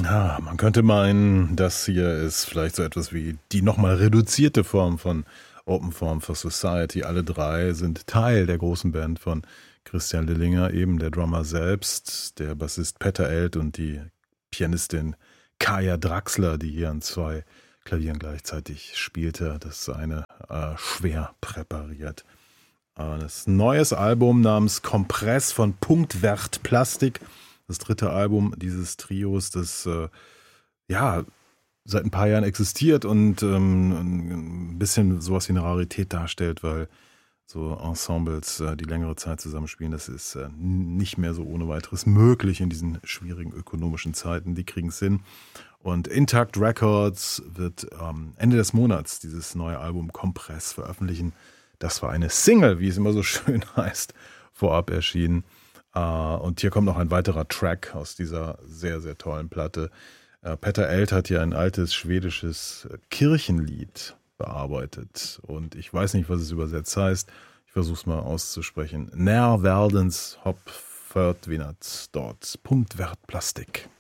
Ja, man könnte meinen, das hier ist vielleicht so etwas wie die nochmal reduzierte Form von Open Form for Society. Alle drei sind Teil der großen Band von Christian Lillinger, eben der Drummer selbst, der Bassist Peter Eld und die Pianistin Kaya Draxler, die hier an 2 Klavieren gleichzeitig spielte. Das eine schwer präpariert. Das neues Album namens Kompress von Punktwert Plastik, das 3. Album dieses Trios, das seit ein paar Jahren existiert und ein bisschen sowas wie eine Rarität darstellt, weil so Ensembles, die längere Zeit zusammenspielen, das ist nicht mehr so ohne weiteres möglich in diesen schwierigen ökonomischen Zeiten. Die kriegen es hin. Und Intact Records wird Ende des Monats dieses neue Album Kompress veröffentlichen. Das war eine Single, wie es immer so schön heißt, vorab erschienen. Und hier kommt noch ein weiterer Track aus dieser sehr, sehr tollen Platte. Peter Eld hat hier ein altes schwedisches Kirchenlied bearbeitet. Und ich weiß nicht, was es übersetzt heißt. Ich versuche es mal auszusprechen. När världens hopp förtvinnats dort. Punktwert Plastik.